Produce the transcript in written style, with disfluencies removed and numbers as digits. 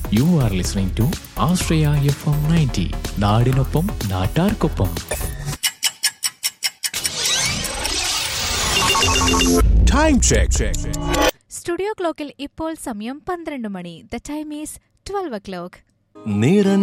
You are listening to Astraya FM 90. നാടിനൊപ്പം നാട്ടാർക്കൊപ്പം. Time check. Studio ക്ലോക്കിൽ ഇപ്പോൾ സമയം 12 മണി. The time is 12 o'clock.